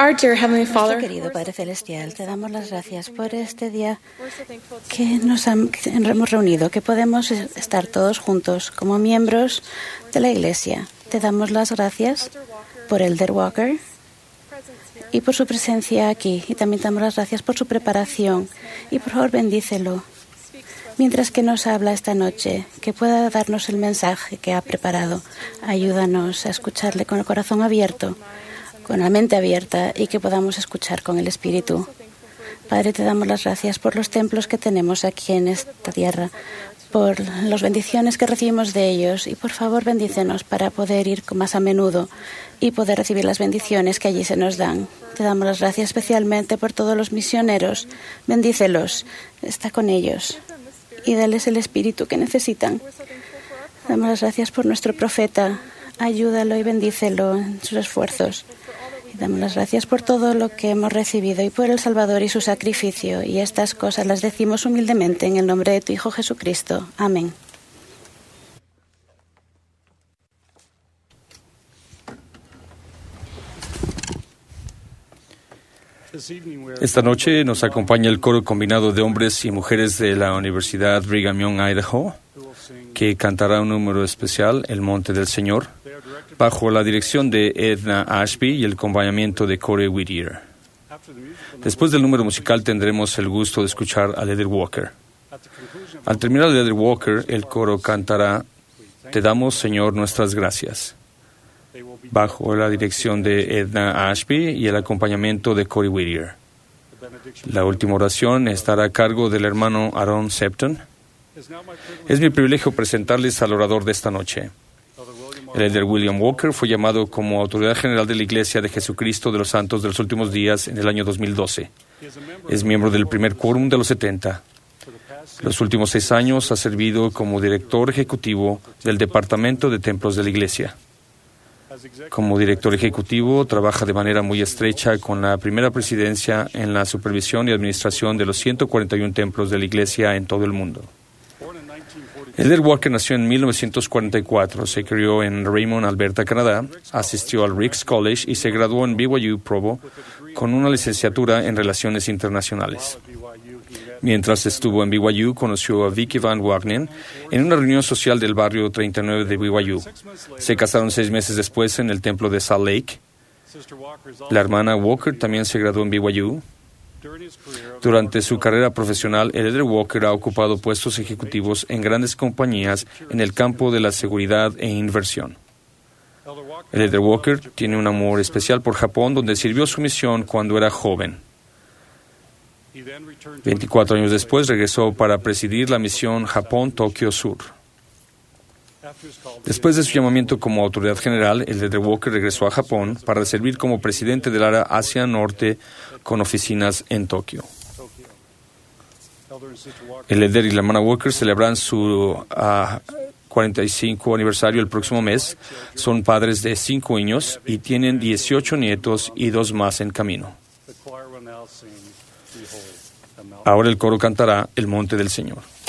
Our dear Heavenly Nuestro Father, querido Padre Celestial, te damos las gracias por este día que nos hemos reunido, que podemos estar todos juntos como miembros de la Iglesia. Te damos las gracias por Elder Walker y por su presencia aquí. Y también te damos las gracias por su preparación. Y por favor, bendícelo mientras que nos habla esta noche, que pueda darnos el mensaje que ha preparado. Ayúdanos a escucharle con el corazón abierto, con la mente abierta, y que podamos escuchar con el Espíritu. Padre, te damos las gracias por los templos que tenemos aquí en esta tierra, por las bendiciones que recibimos de ellos, y por favor bendícenos para poder ir más a menudo y poder recibir las bendiciones que allí se nos dan. Te damos las gracias especialmente por todos los misioneros. Bendícelos, está con ellos y dales el espíritu que necesitan. Damos las gracias por nuestro profeta. Ayúdalo y bendícelo en sus esfuerzos. Y damos las gracias por todo lo que hemos recibido y por el Salvador y su sacrificio. Y estas cosas las decimos humildemente en el nombre de tu Hijo Jesucristo. Amén. Esta noche nos acompaña el coro combinado de hombres y mujeres de la Universidad Brigham Young, Idaho, que cantará un número especial, El Monte del Señor, bajo la dirección de Edna Ashby y el acompañamiento de Corey Whittier. Después del número musical tendremos el gusto de escuchar a Elder Walker. Al terminar el Elder Walker, el coro cantará Te damos, Señor, nuestras gracias, bajo la dirección de Edna Ashby y el acompañamiento de Corey Whittier. La última oración estará a cargo del hermano Aaron Septon. Es mi privilegio presentarles al orador de esta noche. El Elder William Walker fue llamado como autoridad general de la Iglesia de Jesucristo de los Santos de los Últimos Días en el año 2012. Es miembro del primer quórum de los 70. Los últimos 6 años ha servido como director ejecutivo del Departamento de Templos de la Iglesia. Como director ejecutivo, trabaja de manera muy estrecha con la primera presidencia en la supervisión y administración de los 141 templos de la Iglesia en todo el mundo. Elder Walker nació en 1944, se crió en Raymond, Alberta, Canadá, asistió al Ricks College y se graduó en BYU Provo con una licenciatura en Relaciones Internacionales. Mientras estuvo en BYU, conoció a Vicky Van Wagenen en una reunión social del barrio 39 de BYU. Se casaron 6 meses después en el templo de Salt Lake. La hermana Walker también se graduó en BYU. Durante su carrera profesional, el Elder Walker ha ocupado puestos ejecutivos en grandes compañías en el campo de la seguridad e inversión. El Elder Walker tiene un amor especial por Japón, donde sirvió su misión cuando era joven. 24 años después regresó para presidir la misión Japón-Tokio Sur. Después de su llamamiento como autoridad general, el Elder Walker regresó a Japón para servir como presidente del área Asia Norte con oficinas en Tokio. El Elder y la hermana Walker celebran su 45 aniversario el próximo mes. Son padres de 5 niños y tienen 18 nietos y 2 más en camino. Ahora el coro cantará El Monte del Señor.